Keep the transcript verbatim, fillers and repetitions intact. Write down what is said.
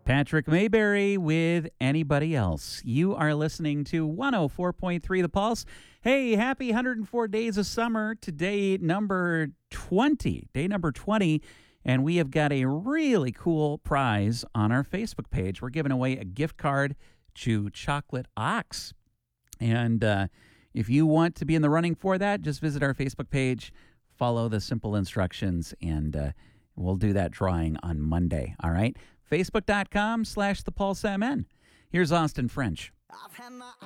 Patrick Mayberry with Anybody Else. You are listening to one oh four point three The Pulse. Hey, happy one hundred four days of summer. Today, number twenty. Day number twenty. And we have got a really cool prize on our Facebook page. We're giving away a gift card to Chocolate Ox. And uh, if you want to be in the running for that, just visit our Facebook page, follow the simple instructions, and uh, we'll do that drawing on Monday. All right? Facebook.com slash the Pulse MN. Here's Austin French.